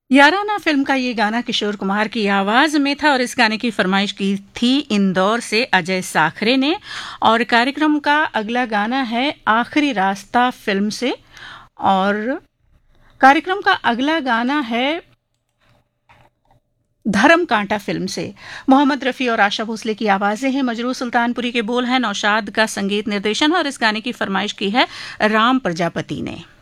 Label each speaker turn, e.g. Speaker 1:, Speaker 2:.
Speaker 1: याराना film का ये गाना किशोर कुमार की आवाज में था और इस गाने की फरमाइश की थी इंदौर से अजय साखरे ने। और कार्यक्रम का अगला गाना है आखिरी रास्ता फिल्म से। और कार्यक्रम का अगला गाना है धर्म कांटा फिल्म से। मोहम्मद रफ़ी और आशा भोसले की आवाजें हैं, मजरू सुल्तानपुरी के बोल हैं, नौशाद का संगीत निर्देशन और इस गाने की फरमाइश की है राम प्रजापति ने।